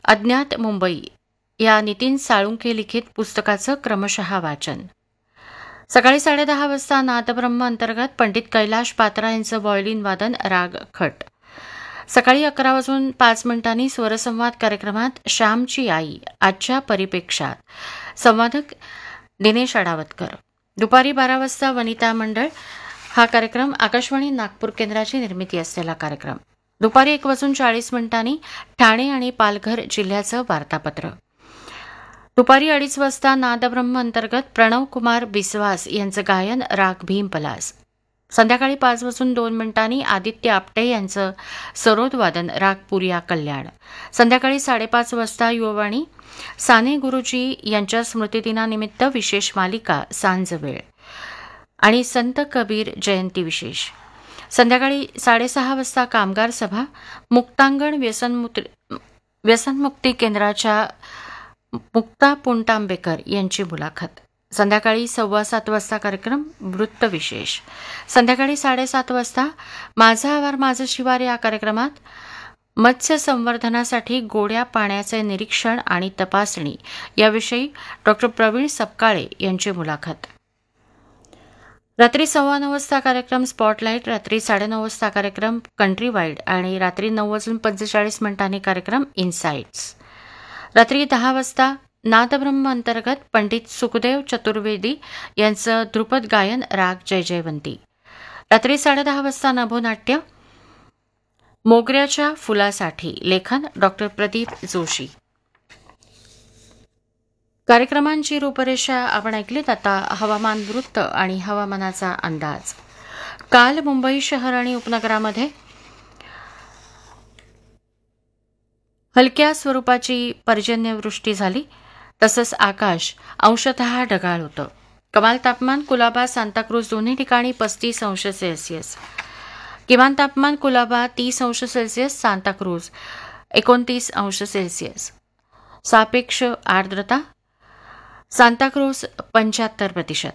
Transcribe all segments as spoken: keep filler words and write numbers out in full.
अज्ञात मुंबई या नितीन साळुंखे लिखित पुस्तकाचं क्रमशः वाचन. सकाळी साडेदहा वाजता नादब्रह्म अंतर्गत पंडित कैलाश पात्रा यांचं व्हायोलिन वादन राग खट. सकाळी अकरा वाजून पाच मिनिटांनी स्वरसंवाद कार्यक्रमात श्यामची आई आजच्या परिपेक्षात, संवादक दिनेश अडावतकर. दुपारी बारा वाजता वनिता मंडळ हा कार्यक्रम आकाशवाणी नागपूर केंद्राची निर्मिती असलेला कार्यक्रम. दुपारी एक वाजून चाळीस मिनिटांनी ठाणे आणि पालघर जिल्ह्याचं वार्तापत्र. दुपारी अडीच वाजता नादब्रह्म अंतर्गत प्रणव कुमार बिस्वास यांचं गायन राग भीम पलास. संध्याकाळी पाच वाजून दोन मिनिटांनी आदित्य आपटे यांचं सरोद वादन राग पुरिया कल्याण. संध्याकाळी साडेपाच वाजता युववाणी साने गुरुजी यांच्या स्मृतिदिनानिमित्त विशेष मालिका सांजवेळ आणि संत कबीर जयंती विशेष. संध्याकाळी साडेसहा वाजता कामगार सभा, मुक्तांगण व्यसनमुक्ती व्यसनमुक्ती केंद्राच्या मुक्ता पुंटांबेकर यांची मुलाखत. संध्याकाळी सव्वा सात वाजता कार्यक्रम वृत्तविशेष. संध्याकाळी साडेसात वाजता माझा आवार माझं शिवार या कार्यक्रमात मत्स्य संवर्धनासाठी गोड्या पाण्याचे निरीक्षण आणि तपासणी याविषयी डॉक्टर प्रवीण सपकाळे यांची मुलाखत. रात्री सव्वा नऊ वाजता कार्यक्रम स्पॉटलाईट, रात्री साडेनऊ वाजता कार्यक्रम कंट्री वाईड आणि रात्री नऊ वाजून पंचेचाळीस मिनिटांनी कार्यक्रम इन्साइट्स. रात्री दहा वाजता नादब्रह्म अंतर्गत पंडित सुखदेव चतुर्वेदी यांचं ध्रुपद गायन राग जय जयवंती. रात्री साडेदहा वाजता नभोनाट्य मोगऱ्याच्या फुलासाठी, लेखन डॉक्टर प्रदीप जोशी. कार्यक्रमांची रूपरेषा आपण ऐकलीत. आता हवामान वृत्त आणि हवामानाचा अंदाज. काल मुंबई शहर आणि उपनगरामध्ये हलक्या स्वरूपाची पर्जन्यवृष्टी झाली, तसंच आकाश अंशतः ढगाळ होतं. कमाल तापमान कुलाबा, सांताक्रूज दोन्ही ठिकाणी पस्तीस अंश सेल्सिअस. किमान तापमान कुलाबा तीस अंश सेल्सिअस, सांताक्रूज एकोणतीस अंश सेल्सिअस. सापेक्ष आर्द्रता सांताक्रूज पंच्याहत्तर प्रतिशत.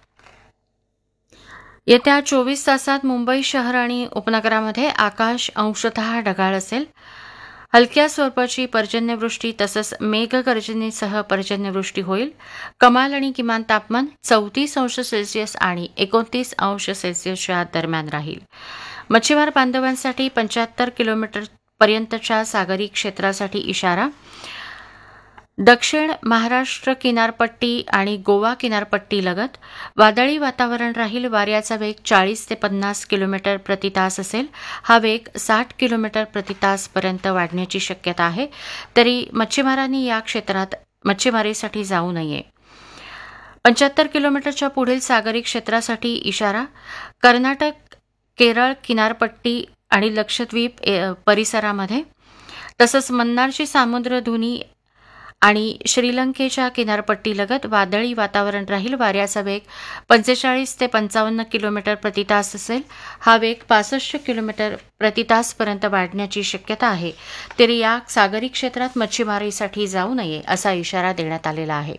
येत्या चोवीस तासात मुंबई शहर आणि उपनगरामध्ये आकाश अंशतः ढगाळ असेल. हलक्या स्वरूपाची पर्जन्यवृष्टी तसंच मेघगर्जनेसह पर्जन्यवृष्टी होईल. कमाल आणि किमान तापमान चौतीस अंश सेल्सिअस आणि एकोणतीस अंश सेल्सिअसच्या दरम्यान राहील. मच्छीमार बांधवांसाठी पंच्याहत्तर किलोमीटर पर्यंतच्या सागरी क्षेत्रासाठी इशारा. दक्षिण महाराष्ट्र किनारपट्टी आणि गोवा किनारपट्टी लगत वादळी वातावरण राहील. वाऱ्याचा वेग चाळीस ते पन्नास किलोमीटर प्रति तास असेल. हा वेग साठ किलोमीटर प्रति तासपर्यंत वाढण्याची शक्यता आहे. तरी मच्छीमारांनी या क्षेत्रात मच्छीमारीसाठी जाऊ नये. पंच्याहत्तर किलोमीटरच्या पुढील सागरी क्षेत्रासाठी इशारा. कर्नाटक, केरळ किनारपट्टी आणि लक्षद्वीप परिसरामध्ये तसंच मन्नारची सामुद्रधुनी आणि श्रीलंकेच्या किनारपट्टीलगत वादळी वातावरण राहील. वाऱ्याचा वेग पंचेचाळीस ते पंचावन्न किलोमीटर प्रति तास असेल. हा वेग पासष्ट किलोमीटर प्रति तासपर्यंत वाढण्याची शक्यता आहे. तरी या सागरी क्षेत्रात मच्छीमारीसाठी जाऊ नये असा इशारा देण्यात आलेला आहे.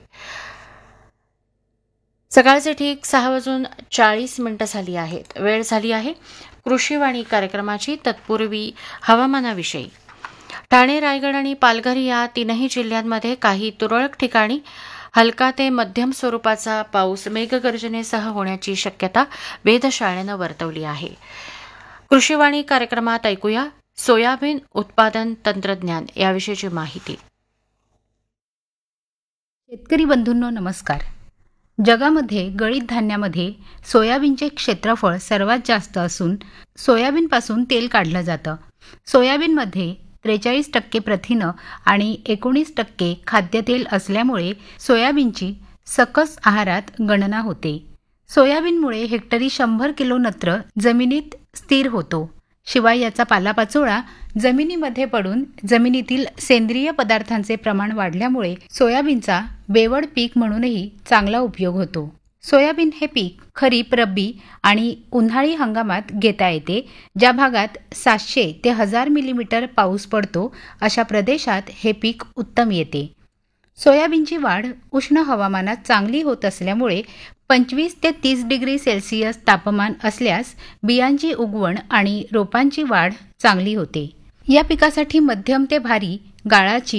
सकाळचे ठीक सहा वाजून चाळीस मिनिटं झाली आहेत. वेळ झाली आहे कृषीवाणी कार्यक्रमाची. तत्पूर्वी हवामानाविषयी. ठाणे, रायगड आणि पालघर या तीनही जिल्ह्यांमध्ये काही तुरळक ठिकाणी हलका ते मध्यम स्वरूपाचा पाऊस मेघगर्जनेसह होण्याची शक्यता वेधशाळेनं वर्तवली आहे. कृषीवाणी कार्यक्रमात ऐकूया सोयाबीन उत्पादन तंत्रज्ञान याविषयीची माहिती. शेतकरी बंधूंनो नमस्कार. जगामध्ये गळीत धान्यामध्ये सोयाबीनचे क्षेत्रफळ सर्वात जास्त असून सोयाबीनपासून तेल काढलं जातं. सोयाबीनमध्ये त्रेचाळीस टक्के प्रथिनं आणि एकोणीस टक्के खाद्यतेल असल्यामुळे सोयाबीनची सकस आहारात गणना होते. सोयाबीनमुळे हेक्टरी शंभर किलो नत्र जमिनीत स्थिर होतो. शिवाय याचा पालापाचोळा जमिनीमध्ये पडून जमिनीतील सेंद्रिय पदार्थांचे प्रमाण वाढल्यामुळे सोयाबीनचा बेवड पीक म्हणूनही चांगला उपयोग होतो. सोयाबीन हे पीक खरीप, रब्बी आणि उन्हाळी हंगामात घेता येते. ज्या भागात सातशे ते हजार मिलीमीटर पाऊस पडतो अशा प्रदेशात हे पीक उत्तम येते. सोयाबीनची वाढ उष्ण हवामानात चांगली होत असल्यामुळे पंचवीस ते तीस डिग्री सेल्सिअस तापमान असल्यास बियांची उगवण आणि रोपांची वाढ चांगली होते. या पिकासाठी मध्यम ते भारी गाळाची